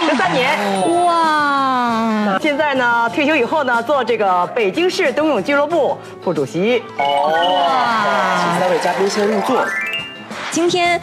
13年。 哇！ 现在呢，退休以后呢，做这个北京市冬泳俱乐部副主席。 请3位嘉宾先入座。 今天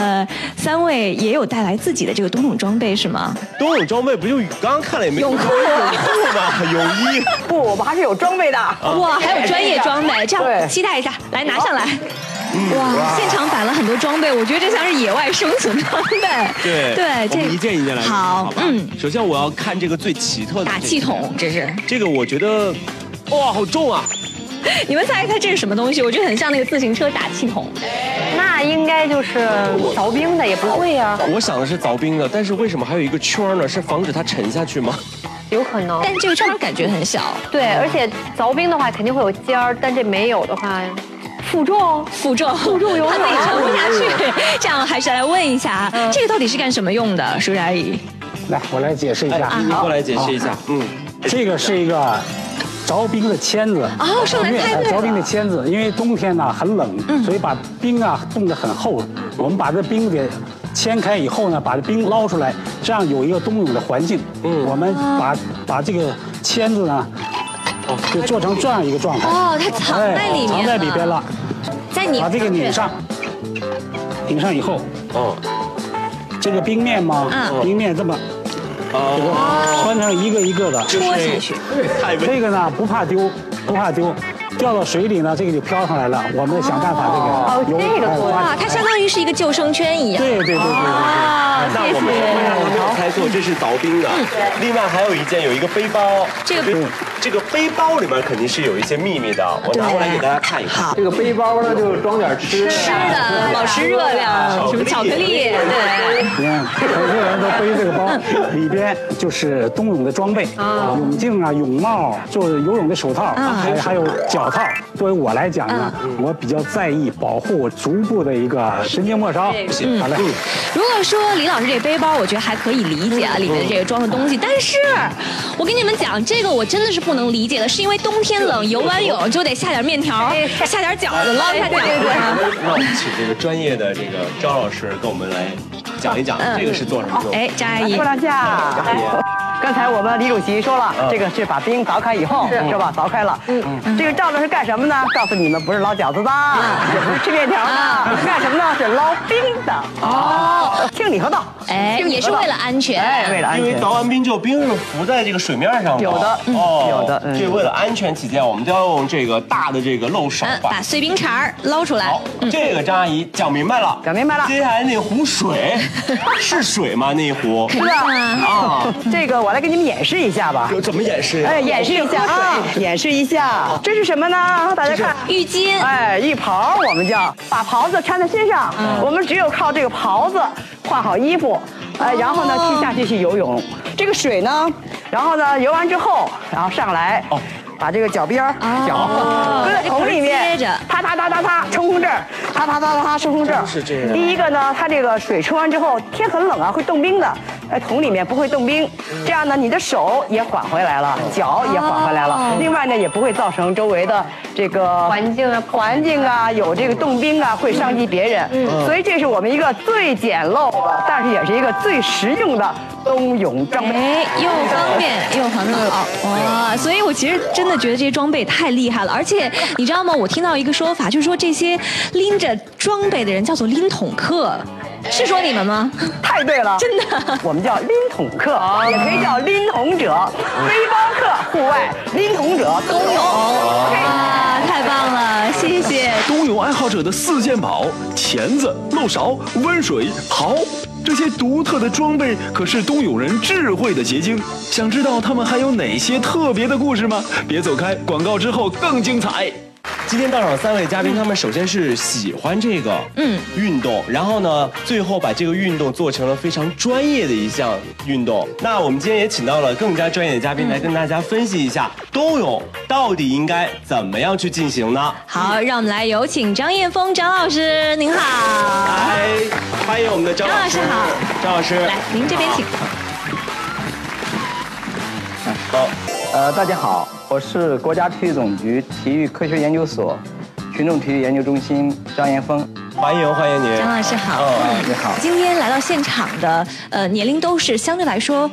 3位也有带来自己的这个冬泳装备是吗？ 冬泳装备不就浴缸看了也没泳裤吗？泳衣。 不，我们还是有装备的。 哇，还有专业装备，这样期待一下，来拿上来。哇，现场摆了很多装备，我觉得这像是野外生存装备。 对， 这我们一件一件来。 好， 首先我要看这个最奇特的打气筒，这是。 这个我觉得，哇，好重啊！ 你们猜一猜这是什么东西？我觉得很像那个自行车打气筒。 那应该就是凿冰的，也不会呀。 我想的是凿冰的，但是为什么还有一个圈呢？是防止它沉下去吗？ 有可能。 但这个圈感觉很小。 对，而且凿冰的话肯定会有尖儿，但这没有的话，负重有它自己沉不下去。这样还是来问一下，这个到底是干什么用的？叔叔阿姨， 来，我来解释一下。 你过来解释一下。 这个是一个凿冰的签子。 哦，上来太对了。 凿冰的签子，因为冬天呢很冷，所以把冰啊冻得很厚。我们把这冰给掀开以后呢，把这冰捞出来，这样有一个冬泳的环境。我们把这个签子呢，就做成这样一个状态。 哦，它藏在里面， 藏在里边了。 在你把这个拧上以后，这个冰面嘛，冰面这么。这个穿成一个一个的戳下去， 这个呢不怕丢，掉到水里呢，这个就飘上来了。我们想办法这个哇，它相当于是一个救生圈一样。 对。 那我们没有猜错，这是凿冰的。另外还有一件，有一个背包。这个背包里面肯定是有一些秘密的，我拿过来给大家看一看。 这个背包呢，就装点吃的，保持热量，什么巧克力，对。 你看，很多人都背这个包，里边就是冬泳的装备，泳镜啊、泳帽，就是游泳的手套，还有脚套。作为我来讲呢，我比较在意保护我足部的一个神经末梢。好嘞。 如果说李老师这背包，我觉得还可以理解啊，里面这个装的东西。但是，我跟你们讲，这个我真的是不能理解的，是因为冬天冷，游完泳就得下点面条，下点饺子，捞一下饺子。 让我们请这个专业的这个张老师跟我们来讲一讲，这个是做什么用的？ 张阿姨， 过两下。刚才我们李主席说了，这个是把冰凿开以后，是吧？凿开了。这个罩子是干什么呢？告诉你们，不是捞饺子的，也不是吃面条的，干什么呢？是捞冰的。哦，清理河道。 也是为了安全。 为了安全。 因为凿完冰之后，冰是浮在这个水面上的。 有的。 这为了安全起见，我们就要用这个大的这个漏勺把碎冰碴捞出来。 好，这个张阿姨讲明白了。接下来那壶水是水吗？那一壶是的啊。这个我来给你们演示一下吧。 怎么演示呀？ 演示一下啊！演示一下，这是什么呢？大家看， 浴巾。 浴袍，我们叫把袍子穿在身上。我们只有靠这个袍子换好衣服，然后呢下去游泳。这个水呢，然后呢游完之后，然后上来。把这个脚边脚搁在桶里面，啪冲空这儿，啪冲空这儿。 是这样。 第一个呢，它这个水冲完之后，天很冷啊，会冻冰的。桶里面不会冻冰，这样呢，你的手也缓回来了，脚也缓回来了。另外呢，也不会造成周围的这个环境啊有这个冻冰啊，会伤及别人。所以这是我们一个最简陋的，但是也是一个最实用的冬泳装备。 又方便又很好哇！所以我其实真的觉得这些装备太厉害了，而且你知道吗？我听到一个说法，就是说这些拎着装备的人叫做拎桶客。是说你们吗？ 太对了， 真的， 我们叫拎桶客，也可以叫拎桶者、背包客、户外拎桶者冬泳。 哇，太棒了，谢谢！ 冬泳爱好者的4件宝：钳子、漏勺、温水、袍。这些独特的装备可是冬泳人智慧的结晶。想知道他们还有哪些特别的故事吗？别走开，广告之后更精彩。 今天到场3位嘉宾，他们首先是喜欢这个运动，然后呢，最后把这个运动做成了非常专业的一项运动。那我们今天也请到了更加专业的嘉宾来跟大家分析一下冬泳到底应该怎么样去进行呢？ 好，让我们来有请张艳峰张老师，您好。 来，欢迎我们的张老师。 好， 张老师， 来，您这边请。 好。大家好，我是国家体育总局体育科学研究所群众体育研究中心张岩峰。 欢迎您， 张老师好。 你好。 今天来到现场的年龄都是相对来说